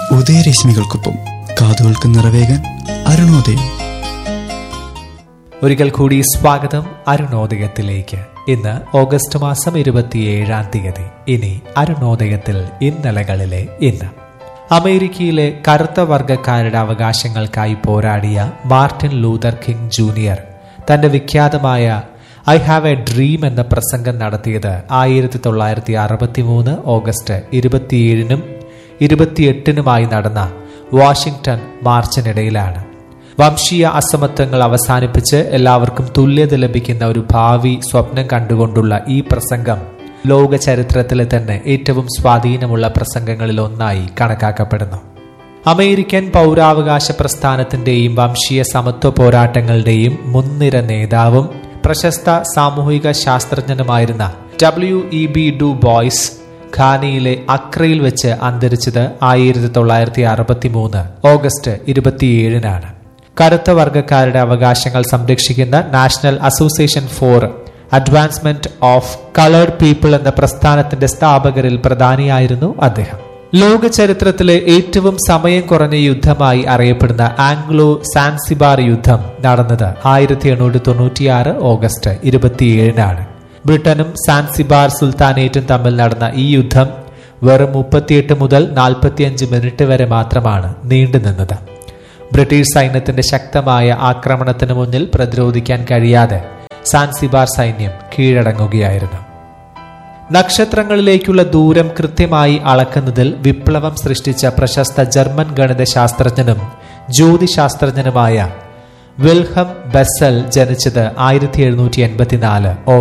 ഉദയരശ്മികൾക്കൊപ്പം കാതുകൾക്ക് നിറവേകാൻ അരുണോദയം. ഒരിക്കൽ കൂടി സ്വാഗതം അരുണോദയത്തിലേക്ക്. ഇന്ന് ഓഗസ്റ്റ് മാസം 27-ാം തീയതി. ഇനി അരുണോദയത്തിൽ ഇന്നലകളിലെ ഇന്ന്. അമേരിക്കയിലെ കറുത്ത വർഗക്കാരുടെ അവകാശങ്ങൾക്കായി പോരാടിയ മാർട്ടിൻ ലൂതർ കിങ് ജൂനിയർ തന്റെ വിഖ്യാതമായ ഐ ഹാവ് എ ഡ്രീം എന്ന പ്രസംഗം നടത്തിയത് 1963 ഓഗസ്റ്റ് 27-നും 28-നുമായി നടന്ന വാഷിംഗ്ടൺ മാർച്ചിനിടയിലാണ്. വംശീയ അസമത്വങ്ങൾ അവസാനിപ്പിച്ച് എല്ലാവർക്കും തുല്യത ലഭിക്കുന്ന ഒരു ഭാവി സ്വപ്നം കണ്ടുകൊണ്ടുള്ള ഈ പ്രസംഗം ലോക ചരിത്രത്തിലെ തന്നെ ഏറ്റവും സ്വാധീനമുള്ള പ്രസംഗങ്ങളിൽ ഒന്നായി കണക്കാക്കപ്പെടുന്നു. അമേരിക്കൻ പൗരാവകാശ പ്രസ്ഥാനത്തിന്റെയും വംശീയ സമത്വ പോരാട്ടങ്ങളുടെയും മുൻനിര നേതാവും പ്രശസ്ത സാമൂഹിക ശാസ്ത്രജ്ഞനുമായിരുന്ന W.E.B. ഡു ബോയ്സ് ഖാനയിലെ അക്രയിൽ വെച്ച് അന്തരിച്ചത് 1963 ഓഗസ്റ്റ് 27-നാണ്. കറുത്ത വർഗക്കാരുടെ അവകാശങ്ങൾ സംരക്ഷിക്കുന്ന national association for advancement of coloured people എന്ന പ്രസ്ഥാനത്തിന്റെ സ്ഥാപകരിൽ പ്രധാനിയായിരുന്നു അദ്ദേഹം. ലോക ചരിത്രത്തിലെ ഏറ്റവും സമയം കുറഞ്ഞ യുദ്ധമായി അറിയപ്പെടുന്ന ആംഗ്ലോ സാൻസിബാർ യുദ്ധം നടന്നത് 1896 ഓഗസ്റ്റ് 27-നാണ്. ബ്രിട്ടനും സാൻസിബാർ സുൽത്താനേറ്റും തമ്മിൽ നടന്ന ഈ യുദ്ധം വെറും 38 മുതൽ 45 മിനിറ്റ് വരെ മാത്രമാണ് നീണ്ടുനിന്നത്. ബ്രിട്ടീഷ് സൈന്യത്തിന്റെ ശക്തമായ ആക്രമണത്തിന് മുന്നിൽ പ്രതിരോധിക്കാൻ കഴിയാതെ സാൻസിബാർ സൈന്യം കീഴടങ്ങുകയായിരുന്നു. നക്ഷത്രങ്ങളിലേക്കുള്ള ദൂരം കൃത്യമായി അളക്കുന്നതിൽ വിപ്ലവം സൃഷ്ടിച്ച പ്രശസ്ത ജർമ്മൻ ഗണിതശാസ്ത്രജ്ഞനും ജ്യോതിശാസ്ത്രജ്ഞനുമായ വിൽഹം ബെസ്സൽ ജനിച്ചത് 1784